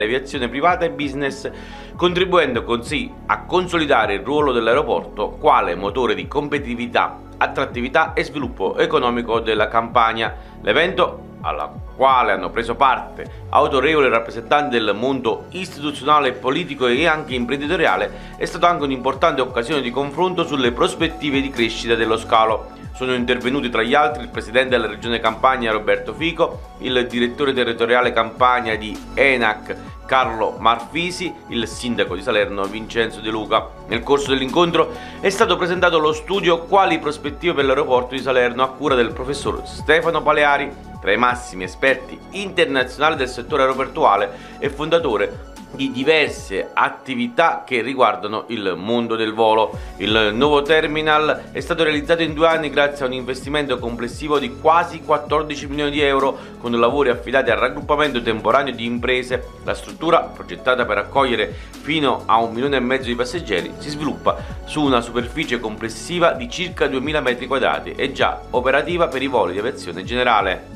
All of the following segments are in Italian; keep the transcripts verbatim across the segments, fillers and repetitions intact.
l'aviazione privata e business, contribuendo così a consolidare il ruolo dell'aeroporto quale motore di competitività, attrattività e sviluppo economico della Campania. L'evento, alla quale hanno preso parte autorevoli rappresentanti del mondo istituzionale, politico e anche imprenditoriale, è stato anche un'importante occasione di confronto sulle prospettive di crescita dello scalo. Sono intervenuti tra gli altri il presidente della regione Campania Roberto Fico, il direttore territoriale Campania di ENAC Carlo Marfisi, il sindaco di Salerno Vincenzo De Luca. Nel corso dell'incontro è stato presentato lo studio Quali prospettive per l'aeroporto di Salerno a cura del professor Stefano Paleari, tra i massimi esperti internazionali del settore aeroportuale e fondatore di diverse attività che riguardano il mondo del volo. Il nuovo terminal è stato realizzato in due anni grazie a un investimento complessivo di quasi quattordici milioni di euro, con lavori affidati al raggruppamento temporaneo di imprese. La struttura, progettata per accogliere fino a un milione e mezzo di passeggeri, si sviluppa su una superficie complessiva di circa duemila metri quadrati e già operativa per i voli di aviazione generale.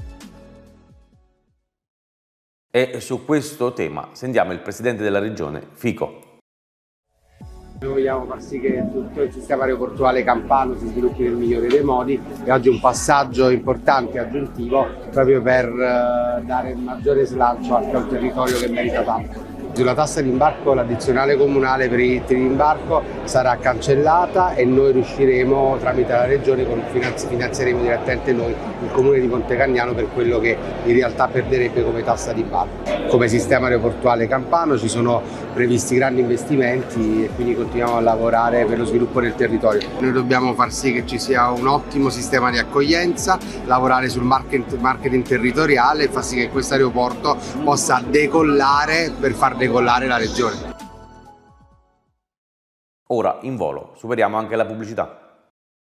E su questo tema sentiamo il presidente della regione Fico. Noi vogliamo far sì che tutto il sistema aeroportuale campano si sviluppi nel migliore dei modi e oggi un passaggio importante e aggiuntivo proprio per dare maggiore slancio anche a un territorio che merita tanto. Sulla tassa di imbarco, l'addizionale comunale per i diritti di imbarco sarà cancellata e noi riusciremo tramite la regione, finanzieremo direttamente noi il comune di Pontecagnano per quello che in realtà perderebbe come tassa di imbarco. Come sistema aeroportuale campano ci sono previsti grandi investimenti e quindi continuiamo a lavorare per lo sviluppo del territorio. Noi dobbiamo far sì che ci sia un ottimo sistema di accoglienza, lavorare sul marketing territoriale e far sì che questo aeroporto possa decollare per far decollare la regione. Ora in volo superiamo anche la pubblicità.